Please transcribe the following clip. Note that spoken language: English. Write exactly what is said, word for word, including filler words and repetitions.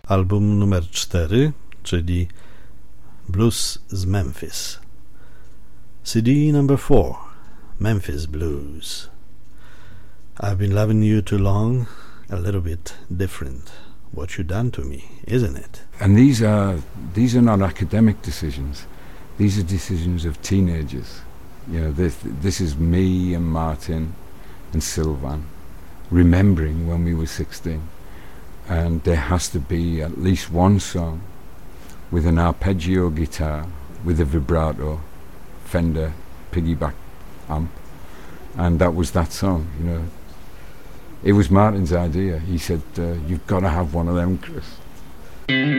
album numer cztery, czyli Blues z Memphis. C D number four, Memphis Blues. I've been loving you too long, a little bit different. What you done to me, isn't it? And these are these are not academic decisions. These are decisions of teenagers. You know, this this is me and Martin and Sylvan remembering when we were sixteen. And there has to be at least one song with an arpeggio guitar with a vibrato Fender piggyback amp, and that was that song. You know, it was Martin's idea. He said, uh, "You've got to have one of them, Chris."